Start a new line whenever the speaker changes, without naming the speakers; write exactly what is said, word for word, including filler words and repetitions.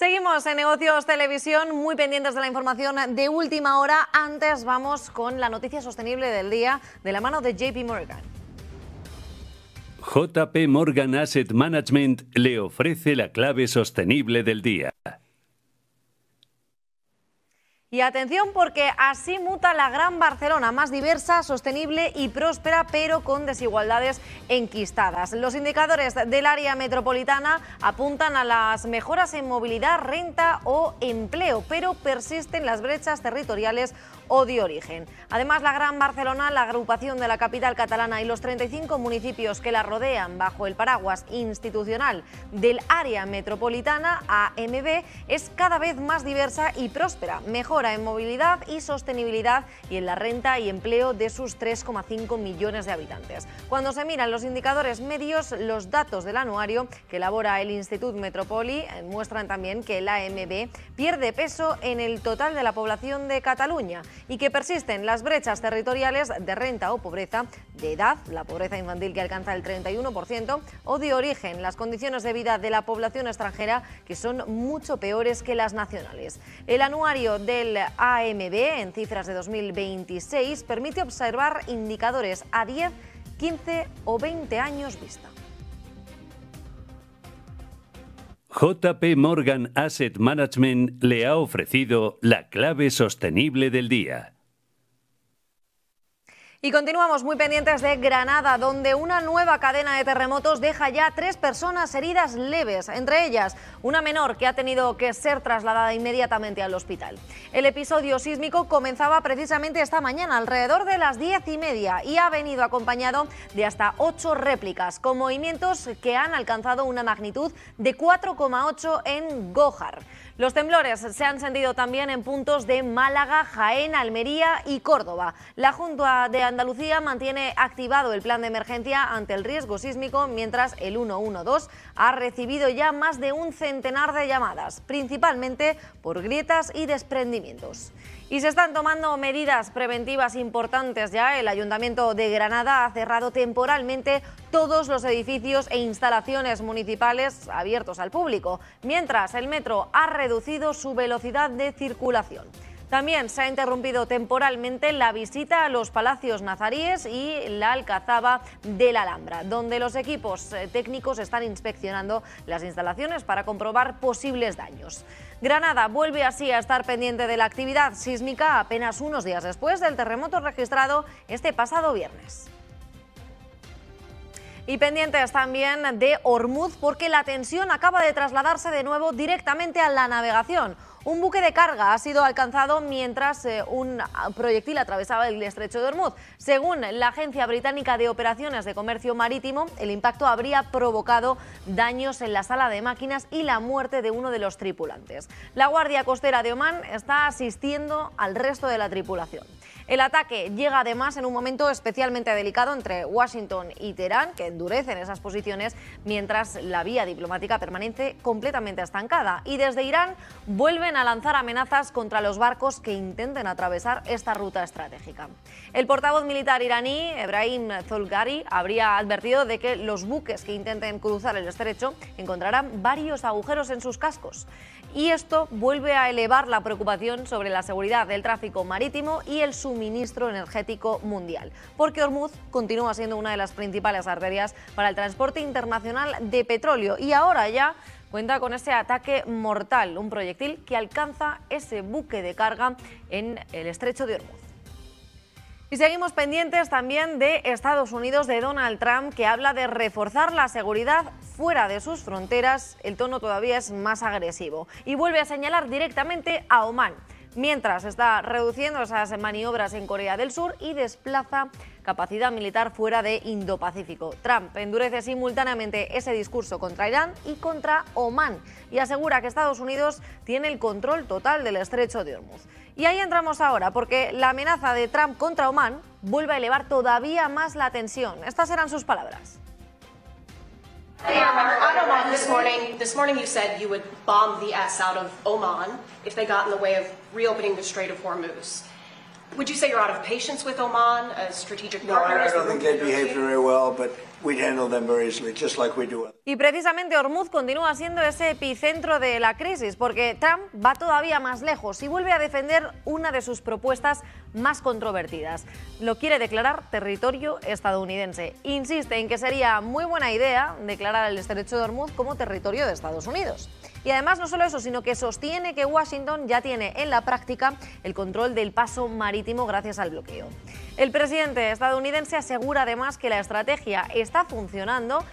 Seguimos en Negocios Televisión, muy pendientes de la información de última hora. Antes vamos con la noticia sostenible del día de la mano de J P Morgan.
J P Morgan Asset Management le ofrece la clave sostenible del día.
Y atención, porque así muta la Gran Barcelona, más diversa, sostenible y próspera, pero con desigualdades enquistadas. Los indicadores del área metropolitana apuntan a las mejoras en movilidad, renta o empleo, pero persisten las brechas territoriales o de origen. Además, la Gran Barcelona, la agrupación de la capital catalana y los treinta y cinco municipios que la rodean bajo el paraguas institucional del área metropolitana, A M B, es cada vez más diversa y próspera. Mejora en movilidad y sostenibilidad y en la renta y empleo de sus tres coma cinco millones de habitantes. Cuando se miran los indicadores medios, los datos del anuario que elabora el Institut Metropoli muestran también que la A M B pierde peso en el total de la población de Cataluña y que persisten las brechas territoriales de renta o pobreza, de edad, la pobreza infantil que alcanza el treinta y uno por ciento, o de origen, las condiciones de vida de la población extranjera que son mucho peores que las nacionales. El anuario del A M B en cifras de dos mil veintiséis permite observar indicadores a diez, quince o veinte años vista.
J P Morgan Asset Management le ha ofrecido la clave sostenible del día.
Y continuamos muy pendientes de Granada, donde una nueva cadena de terremotos deja ya tres personas heridas leves, entre ellas una menor que ha tenido que ser trasladada inmediatamente al hospital. El episodio sísmico comenzaba precisamente esta mañana, alrededor de las diez y media, y ha venido acompañado de hasta ocho réplicas, con movimientos que han alcanzado una magnitud de cuatro coma ocho en Gójar. Los temblores se han sentido también en puntos de Málaga, Jaén, Almería y Córdoba. La Junta de Andalucía mantiene activado el plan de emergencia ante el riesgo sísmico, mientras el ciento doce ha recibido ya más de un centenar de llamadas, principalmente por grietas y desprendimientos. Y se están tomando medidas preventivas importantes ya. El Ayuntamiento de Granada ha cerrado temporalmente todos los edificios e instalaciones municipales abiertos al público, mientras el metro ha reducido su velocidad de circulación. También se ha interrumpido temporalmente la visita a los palacios nazaríes y la Alcazaba de la Alhambra, donde los equipos técnicos están inspeccionando las instalaciones para comprobar posibles daños. Granada vuelve así a estar pendiente de la actividad sísmica apenas unos días después del terremoto registrado este pasado viernes. Y pendientes también de Ormuz, porque la tensión acaba de trasladarse de nuevo directamente a la navegación. Un buque de carga ha sido alcanzado mientras eh, un proyectil atravesaba el estrecho de Ormuz. Según la Agencia Británica de Operaciones de Comercio Marítimo, el impacto habría provocado daños en la sala de máquinas y la muerte de uno de los tripulantes. La Guardia Costera de Omán está asistiendo al resto de la tripulación. El ataque llega además en un momento especialmente delicado entre Washington y Teherán, que endurecen esas posiciones, mientras la vía diplomática permanece completamente estancada. Y desde Irán vuelven a lanzar amenazas contra los barcos que intenten atravesar esta ruta estratégica. El portavoz militar iraní, Ebrahim Zolghari, habría advertido de que los buques que intenten cruzar el estrecho encontrarán varios agujeros en sus cascos. Y esto vuelve a elevar la preocupación sobre la seguridad del tráfico marítimo y el suministro energético mundial, porque Ormuz continúa siendo una de las principales arterias para el transporte internacional de petróleo y ahora ya cuenta con ese ataque mortal, un proyectil que alcanza ese buque de carga en el estrecho de Ormuz. Y seguimos pendientes también de Estados Unidos, de Donald Trump, que habla de reforzar la seguridad fuera de sus fronteras. El tono todavía es más agresivo y vuelve a señalar directamente a Omán, mientras está reduciendo esas maniobras en Corea del Sur y desplaza capacidad militar fuera de Indo-Pacífico. Trump endurece simultáneamente ese discurso contra Irán y contra Omán y asegura que Estados Unidos tiene el control total del estrecho de Ormuz. Y ahí entramos ahora, porque la amenaza de Trump contra Omán vuelve a elevar todavía más la tensión. Estas eran sus palabras.
On Oman this morning, this morning you said you would bomb the ass out of Oman if they got in the way of reopening the Strait of Hormuz. Would you say you're out of patience with Oman, a strategic
no,
partner?
I, I don't think they behaved very well, but we'd handle them very easily, just like we do.
Y precisamente Hormuz continúa siendo ese epicentro de la crisis, porque Trump va todavía más lejos y vuelve a defender una de sus propuestas más controvertidas. Lo quiere declarar territorio estadounidense. Insiste en que sería muy buena idea declarar el estrecho de Hormuz como territorio de Estados Unidos. Y además no solo eso, sino que sostiene que Washington ya tiene en la práctica el control del paso marítimo gracias al bloqueo. El presidente estadounidense asegura además que la estrategia está funcionando